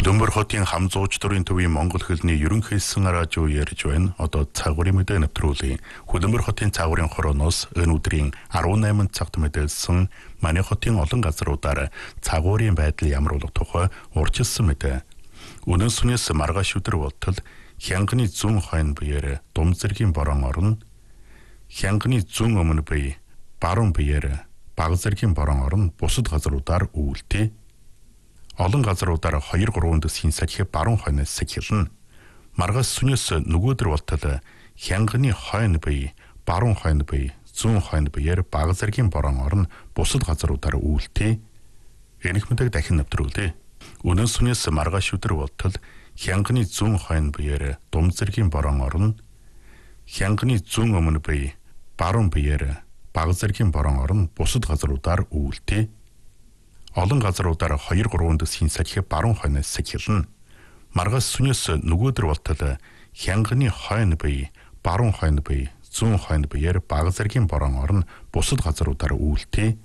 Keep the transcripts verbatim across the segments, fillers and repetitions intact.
Хөдөлмөр хотын хам зууч төрийн төвийн Монгол хэлний ерөнхийсэн радио ярьж байна. Одоо цагуурын мэдээ нэвтрүүлээ. Хөдөлмөр хотын цагуурын хорооноос энэ өдрийн арван найманд цагт мэдээлсэн манай хотын олон газруудаар цагуурын байдал ямар болох тухай урьдчилсан мэдээ. Өнөө сүнээс маргааш өдөр болтол хянганы зүүн хойно биеэр дум зэргийн борон орно. Хянганы зүүн өмнө бие баруун биеэр баг зэргийн борон орно. Бусад газруудаар үүлтэй. Олон газруудаар хоёр гурван дэсхийн сахи баруун хойноос сахилна. Маргааш сүнээс нөгөөдөр болтол хянганы хойно бие баруун хойно бие зүүн хойно биеэр баг зэргийн борон орно. Бусад газруудаар үүлтэй. Энэх мэдэг дахин нэвтрүүлээ. Өнөө сүнээс маргааш өдөр болтол хянганы зүүн хойно биеэр дум зэргийн борон орно. Хянганы зүүн өмнө бие баруун биеэр баг зэргийн борон орно. Бусад газруудаар үүлтэй. Олон газруудаар хоёр гурван дэсхийн сахи баруун хойноос сахилна. Маргааш сүнээс нөгөөдөр болтол хянганы хойно бие баруун хойно бие зүүн хойно биеэр баг зэргийн борон орно. Бусад газруудаар үүлтэй.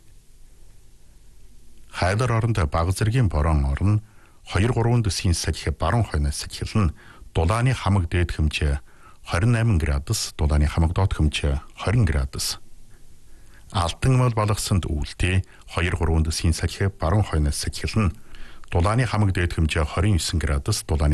Хайдар оронд баг зэргийн борон орно. Хоёр гурван дэсхийн сахи баруун хойноос сахилна. Дулааны хамаг дээд хэмжээ двадцать восемь градус, дулааны хамаг доод хэмжээ двадцать градус. Алтан мал балгасанд үүлтэй хоёр гурван дэсхийн сахи баруун хойноос сахилна. Дулааны хамаг дээд хэмжээ двадцать девять градус, дулааны